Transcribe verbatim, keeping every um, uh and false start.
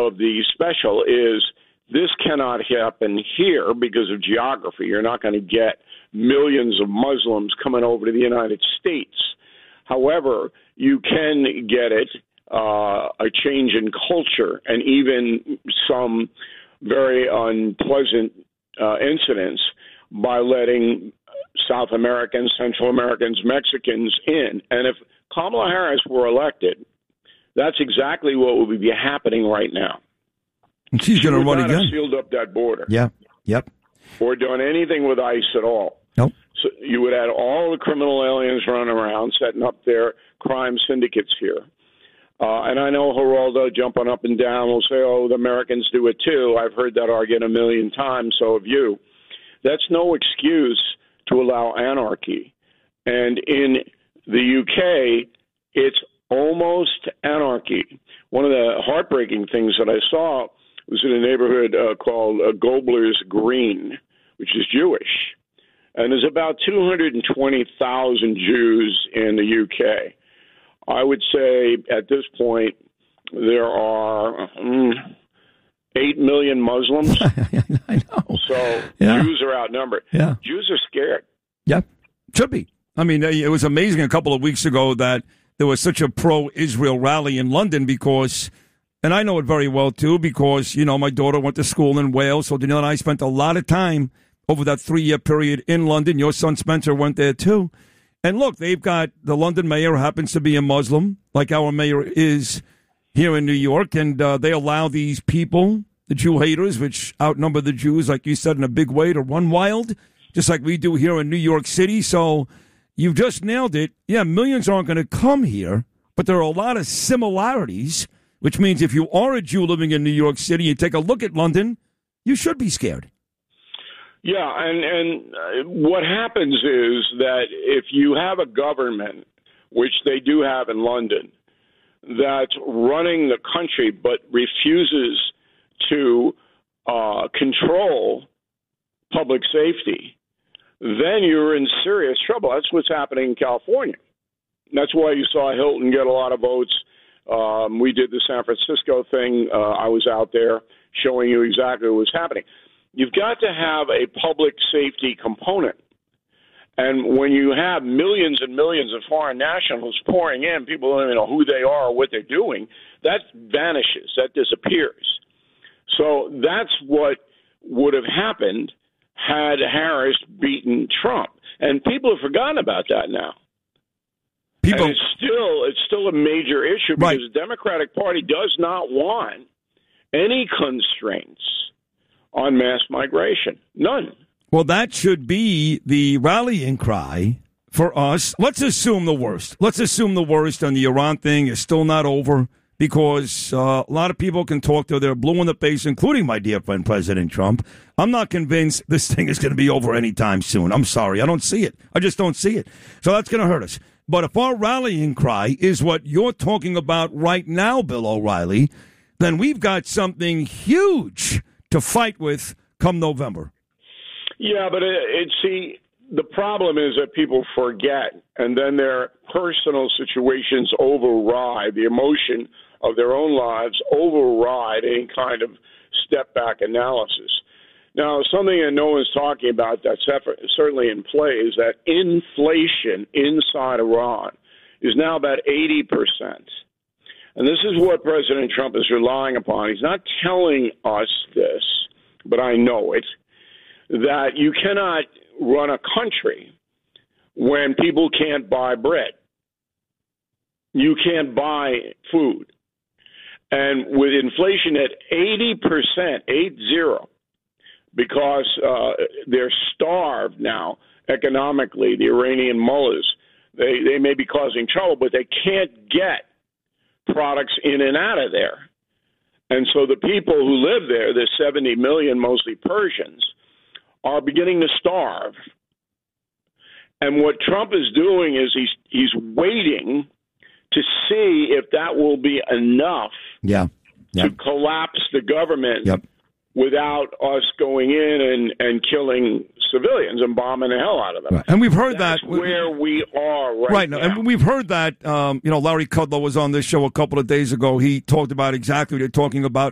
of the special is this cannot happen here because of geography. You're not going to get millions of Muslims coming over to the United States. However, you can get it, uh, a change in culture and even some very unpleasant uh, incidents by letting South Americans, Central Americans, Mexicans in. And if Kamala Harris were elected, that's exactly what would be happening right now. She's she going to run again. again. Sealed up that border. Yeah. Yep. Or done anything with ICE at all. Nope. So you would have all the criminal aliens running around, setting up their crime syndicates here. Uh, and I know Geraldo jumping up and down will say, oh, the Americans do it too. I've heard that argument a million times, so have you. That's no excuse to allow anarchy. And in the U K, it's almost anarchy. One of the heartbreaking things that I saw was in a neighborhood uh, called uh, Gobler's Green, which is Jewish. And there's about two hundred twenty thousand Jews in the U K. I would say at this point there are mm, eight million Muslims. I know. So yeah. Jews are outnumbered. Yeah. Jews are scared. Yep. Should be. I mean, it was amazing a couple of weeks ago that there was such a pro-Israel rally in London because, and I know it very well too, because, you know, my daughter went to school in Wales, so Danielle and I spent a lot of time over that three-year period in London. Your son Spencer went there too. And look, they've got the London mayor happens to be a Muslim, like our mayor is here in New York, and uh, they allow these people, the Jew haters, which outnumber the Jews, like you said, in a big way, to run wild, just like we do here in New York City. So you've just nailed it. Yeah, millions aren't going to come here, but there are a lot of similarities, which means if you are a Jew living in New York City, you take a look at London, you should be scared. Yeah, and, and uh, what happens is that if you have a government, which they do have in London, that's running the country but refuses to uh, control public safety, then you're in serious trouble. That's what's happening in California. That's why you saw Hilton get a lot of votes. Um, we did the San Francisco thing. Uh, I was out there showing you exactly what was happening. You've got to have a public safety component. And when you have millions and millions of foreign nationals pouring in, people don't even know who they are or what they're doing, that vanishes, that disappears. So that's what would have happened had Harris beaten Trump. And people have forgotten about that now. People, and it's still it's still a major issue because right. the Democratic Party does not want any constraints on mass migration. None. Well, that should be the rallying cry for us. Let's assume the worst. Let's assume the worst, and the Iran thing is still not over because uh, a lot of people can talk till they're blue in the face, including my dear friend President Trump. I'm not convinced this thing is going to be over anytime soon. I'm sorry. I don't see it. I just don't see it. So that's going to hurt us. But if our rallying cry is what you're talking about right now, Bill O'Reilly, then we've got something huge to fight with come November. Yeah, but it, it see, the problem is that people forget, and then their personal situations override, the emotion of their own lives override any kind of step-back analysis. Now, something that no one's talking about that's certainly in play is that inflation inside Iran is now about eighty percent. And this is what President Trump is relying upon. He's not telling us this, but I know it, that you cannot run a country when people can't buy bread. You can't buy food. And with inflation at eighty percent, eight zero, because uh, they're starved now economically, the Iranian mullahs, they, they may be causing trouble, but they can't get products in and out of there. And so the people who live there, the seventy million, mostly Persians, are beginning to starve. And what Trump is doing is he's he's waiting to see if that will be enough yeah. Yep. to collapse the government yep. without us going in and, and killing civilians and bombing the hell out of them. Right. And we've heard That's that. where we are right, right now. And we've heard that, um, you know, Larry Kudlow was on this show a couple of days ago. He talked about exactly what you're talking about.